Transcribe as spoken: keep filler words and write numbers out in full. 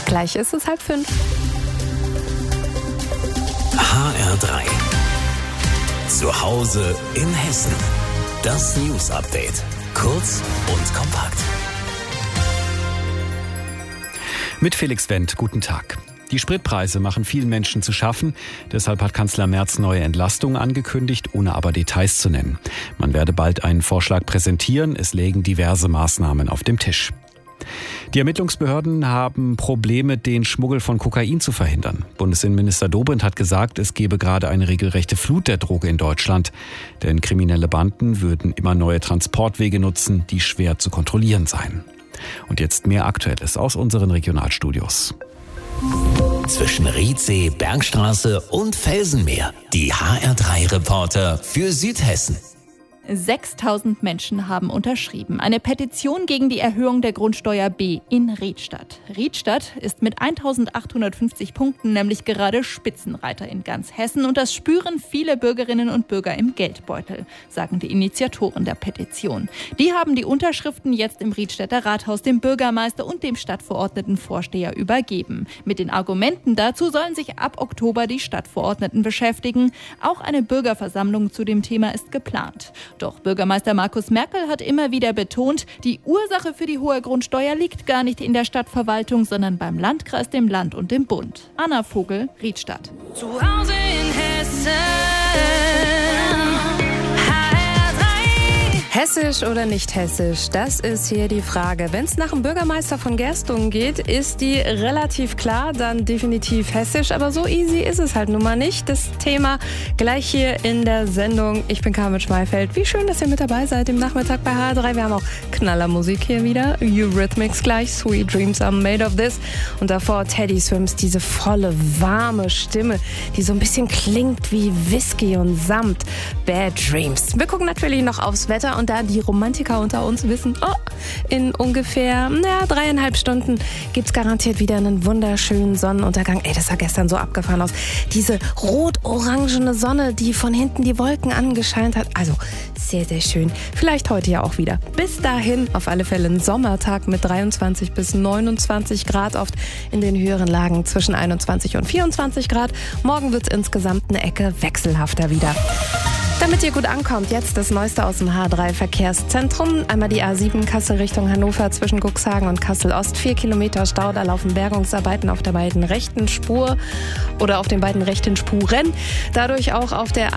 Gleich ist es halb fünf. H R drei. Zu Hause in Hessen. Das News Update. Kurz und kompakt. Mit Felix Wendt, guten Tag. Die Spritpreise machen vielen Menschen zu schaffen. Deshalb hat Kanzler Merz neue Entlastungen angekündigt, ohne aber Details zu nennen. Man werde bald einen Vorschlag präsentieren. Es lägen diverse Maßnahmen auf dem Tisch. Die Ermittlungsbehörden haben Probleme, den Schmuggel von Kokain zu verhindern. Bundesinnenminister Dobrindt hat gesagt, es gebe gerade eine regelrechte Flut der Droge in Deutschland. Denn kriminelle Banden würden immer neue Transportwege nutzen, die schwer zu kontrollieren seien. Und jetzt mehr Aktuelles aus unseren Regionalstudios. Zwischen Riedsee, Bergstraße und Felsenmeer. Die H R drei Reporter für Südhessen. sechstausend Menschen haben unterschrieben. Eine Petition gegen die Erhöhung der Grundsteuer B in Riedstadt. Riedstadt ist mit eintausendachthundertfünfzig Punkten nämlich gerade Spitzenreiter in ganz Hessen. Und das spüren viele Bürgerinnen und Bürger im Geldbeutel, sagen die Initiatoren der Petition. Die haben die Unterschriften jetzt im Riedstädter Rathaus dem Bürgermeister und dem Stadtverordnetenvorsteher übergeben. Mit den Argumenten dazu sollen sich ab Oktober die Stadtverordneten beschäftigen. Auch eine Bürgerversammlung zu dem Thema ist geplant. Doch Bürgermeister Markus Merkel hat immer wieder betont, die Ursache für die hohe Grundsteuer liegt gar nicht in der Stadtverwaltung, sondern beim Landkreis, dem Land und dem Bund. Anna Vogel, Riedstadt. Zu Hause in Hessen. Hessisch oder nicht hessisch, das ist hier die Frage. Wenn es nach dem Bürgermeister von Gerstungen geht, ist die relativ klar, dann definitiv hessisch. Aber so easy ist es halt nun mal nicht. Das Thema gleich hier in der Sendung. Ich bin Carmen Schmeifeld. Wie schön, dass ihr mit dabei seid im Nachmittag bei H R drei. Wir haben auch Knallermusik hier wieder. Eurythmics gleich. Sweet Dreams are made of this. Und davor Teddy Swims, diese volle, warme Stimme, die so ein bisschen klingt wie Whisky und Samt. Bad Dreams. Wir gucken natürlich noch aufs Wetter. Und da die Romantiker unter uns wissen, oh, in ungefähr na, dreieinhalb Stunden gibt es garantiert wieder einen wunderschönen Sonnenuntergang. Ey, das sah gestern so abgefahren aus. Diese rot-orangene Sonne, die von hinten die Wolken angescheint hat. Also sehr, sehr schön. Vielleicht heute ja auch wieder. Bis dahin auf alle Fälle ein Sommertag mit dreiundzwanzig bis neunundzwanzig Grad, oft in den höheren Lagen zwischen einundzwanzig und vierundzwanzig Grad. Morgen wird es insgesamt eine Ecke wechselhafter wieder. Damit ihr gut ankommt, jetzt das Neueste aus dem H drei Verkehrszentrum. Einmal die A sieben Kassel Richtung Hannover zwischen Cuxhagen und Kassel-Ost. Vier Kilometer Stau, da laufen Bergungsarbeiten auf der beiden rechten Spur oder auf den beiden rechten Spuren. Dadurch auch auf der